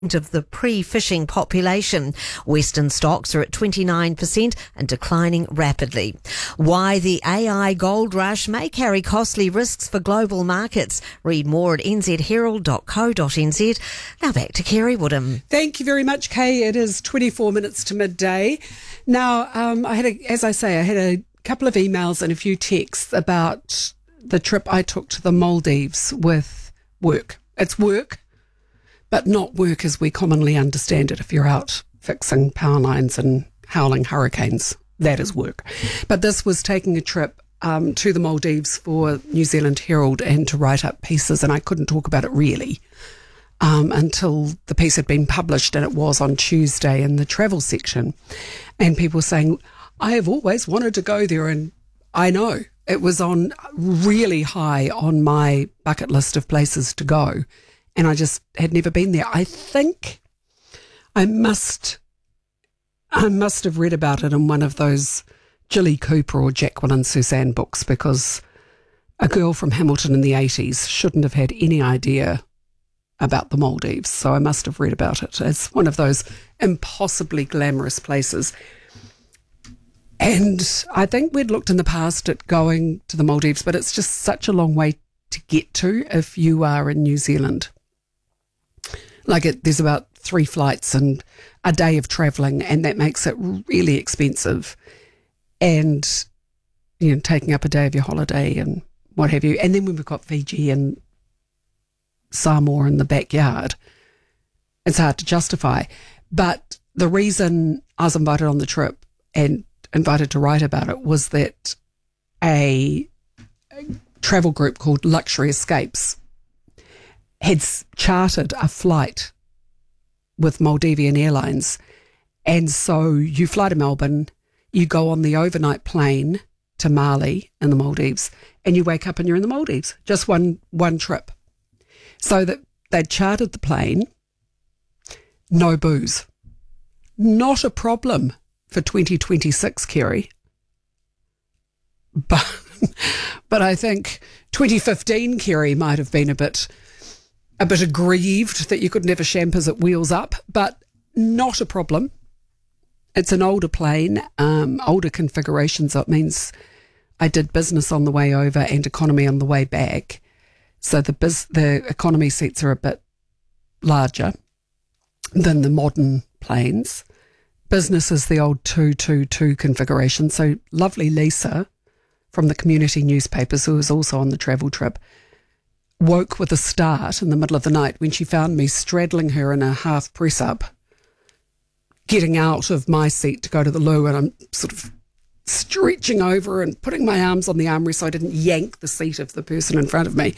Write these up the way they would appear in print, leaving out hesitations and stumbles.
of the pre-fishing population. Western stocks are at 29% and declining rapidly. Why the AI gold rush may carry costly risks for global markets. Read more at nzherald.co.nz. Now back to Kerry Woodham. Thank you very much, Kay. It is 24 minutes to midday. Now, I had a couple of emails and a few texts about the trip I took to the Maldives with work. It's work, but not work as we commonly understand it. If you're out fixing power lines and howling hurricanes, that is work. But this was taking a trip to the Maldives for New Zealand Herald and to write up pieces, and I couldn't talk about it really until the piece had been published, and it was on Tuesday in the travel section. And people were saying, I have always wanted to go there, and I know it was on really high on my bucket list of places to go. And I just had never been there. I think I must have read about it in one of those Jilly Cooper or Jacqueline and Suzanne books, because a girl from Hamilton in the 80s shouldn't have had any idea about the Maldives. So I must have read about it. It's one of those impossibly glamorous places. And I think we'd looked in the past at going to the Maldives, but it's just such a long way to get to if you are in New Zealand. There's about 3 flights and a day of travelling, and that makes it really expensive. And, taking up a day of your holiday and what have you. And then when we've got Fiji and Samoa in the backyard, it's hard to justify. But the reason I was invited on the trip and invited to write about it was that a travel group called Luxury Escapes had chartered a flight with Maldivian Airlines. And so you fly to Melbourne, you go on the overnight plane to Mali in the Maldives, and you wake up and you're in the Maldives. Just one trip. So that they'd chartered the plane, no booze. Not a problem for 2026, Kerry. But I think 2015, Kerry, might have been a bit aggrieved that you couldn't have a champers at Wheels Up, but not a problem. It's an older plane, older configuration, so it means I did business on the way over and economy on the way back. So the economy seats are a bit larger than the modern planes. Business is the old 222 configuration. So lovely Lisa from the community newspapers, who was also on the travel trip, woke with a start in the middle of the night when she found me straddling her in a half press-up, getting out of my seat to go to the loo, and I'm sort of stretching over and putting my arms on the armrest so I didn't yank the seat of the person in front of me.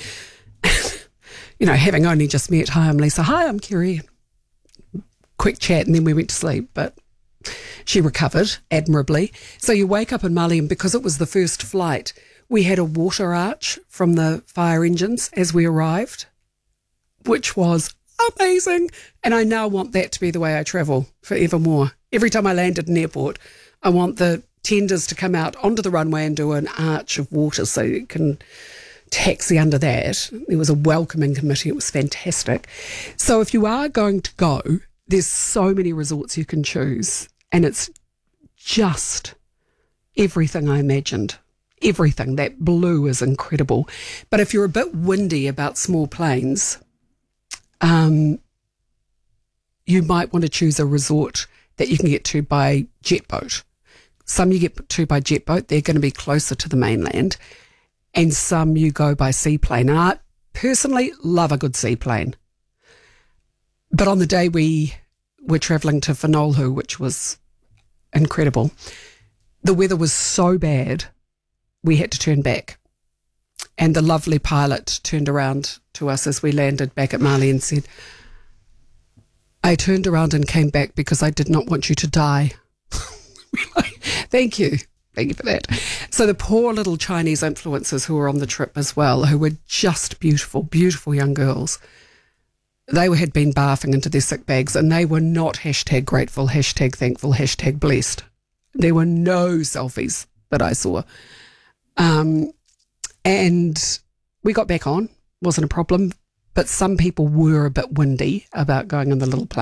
Having only just met, hi, I'm Lisa, hi, I'm Kerry. Quick chat, and then we went to sleep, but she recovered admirably. So you wake up in Mali, and because it was the first flight, we had a water arch from the fire engines as we arrived, which was amazing. And I now want that to be the way I travel forevermore. Every time I land at an airport, I want the tenders to come out onto the runway and do an arch of water so you can taxi under that. There was a welcoming committee. It was fantastic. So if you are going to go, there's so many resorts you can choose, and it's just everything I imagined. Everything. That blue is incredible. But if you're a bit windy about small planes, you might want to choose a resort that you can get to by jet boat. Some you get to by jet boat, they're going to be closer to the mainland, and some you go by seaplane. And I personally love a good seaplane. But on the day we were travelling to Whanolhu, which was incredible, the weather was so bad we had to turn back. And the lovely pilot turned around to us as we landed back at Mali and said, I turned around and came back because I did not want you to die. Thank you. Thank you for that. So the poor little Chinese influencers who were on the trip as well, who were just beautiful, beautiful young girls, they had been barfing into their sick bags, and they were not #grateful, #thankful, #blessed. There were no selfies that I saw. And we got back on, wasn't a problem. but some people were a bit windy about going in the little plane.